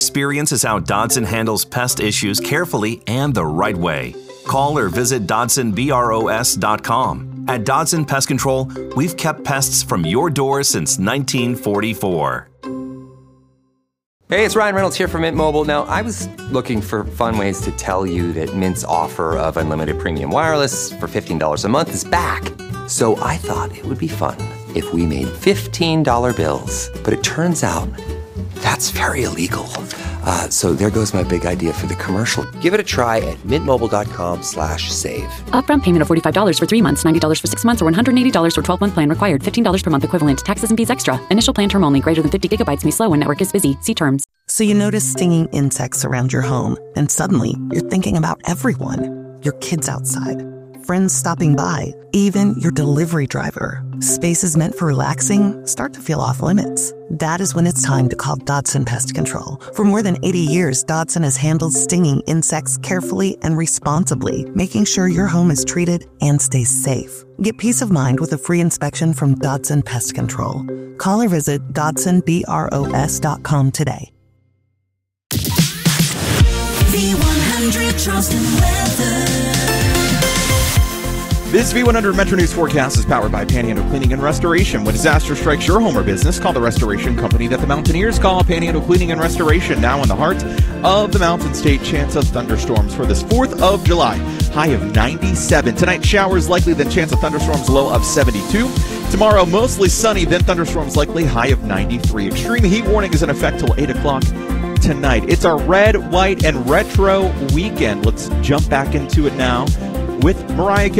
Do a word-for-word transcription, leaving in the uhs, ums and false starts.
Experience is how Dodson handles pest issues carefully and the right way. Call or visit Dodson Bros dot com. At Dodson Pest Control, we've kept pests from your door since nineteen forty-four. Hey, it's Ryan Reynolds here from Mint Mobile. Now, I was looking for fun ways to tell you that Mint's offer of unlimited premium wireless for fifteen dollars a month is back. So I thought it would be fun if we made fifteen dollar bills. But it turns out that's very illegal. Uh, so there goes my big idea for the commercial. Give it a try at mintmobile.com slash save. Upfront payment of forty-five dollars for three months, ninety dollars for six months, or one hundred eighty dollars for twelve-month plan required. fifteen dollars per month equivalent. Taxes and fees extra. Initial plan term only. Greater than fifty gigabytes may slow when network is busy. See terms. So you notice stinging insects around your home, and suddenly you're thinking about everyone. Your kids outside, friends stopping by, even your delivery driver. Spaces meant for relaxing start to feel off limits. That is when it's time to call Dodson Pest Control. For more than eighty years, Dodson has handled stinging insects carefully and responsibly, making sure your home is treated and stays safe. Get peace of mind with a free inspection from Dodson Pest Control. Call or visit Dodson Bros dot com today. V one hundred Charleston weather. This V one hundred Metro News forecast is powered by Panhandle Cleaning and Restoration. When disaster strikes your home or business, call the restoration company that the Mountaineers call. Panhandle Cleaning and Restoration, now in the heart of the Mountain State. Chance of thunderstorms for this fourth of July. High of ninety-seven. Tonight, showers likely, then chance of thunderstorms, low of seventy-two. Tomorrow, mostly sunny, then thunderstorms likely, high of ninety-three. Extreme heat warning is in effect till eight o'clock tonight. It's our red, white, and retro weekend. Let's jump back into it now with Mariah Carey.